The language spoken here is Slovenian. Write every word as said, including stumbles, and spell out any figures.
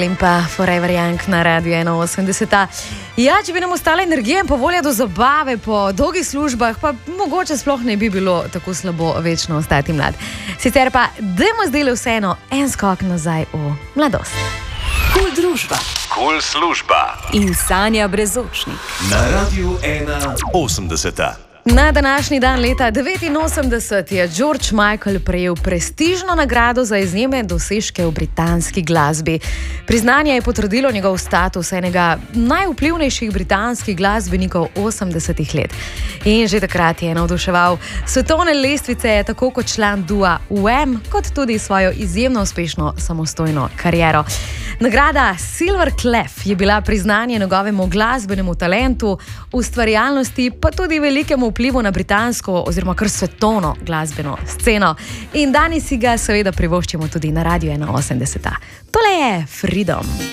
In pa Forever Young na Radiu ena osemdeset. Ja, če bi nam ostala energija in pa volja do zabave po dolgih službah, pa mogoče sploh ne bi bilo tako slabo večno ostati mlad. Sicer pa, dajmo zdaj vseeno en skok nazaj v mladost. Kul družba. Kul služba. In Sanja Brezočnik. Na Radiu ena osemdeset. Na današnji dan leta devetinosemdeset je George Michael prejel prestižno nagrado za izjemne dosežke v britanski glasbi. Priznanje je potrdilo njegov status enega najvplivnejših britanskih glasbenikov osemdesetih let. In že takrat je navduševal svetovne lestvice, tako kot član dua Wham, kot tudi svojo izjemno uspešno samostojno kariero. Nagrada Silver Clef je bila priznanje njegovemu glasbenemu talentu, ustvarjalnosti, pa tudi velikemu vplivu na britansko oziroma kar svetovno glasbeno sceno. In danes si ga seveda privoščimo tudi na Radiu ena osemdeset. Tole je Freedom.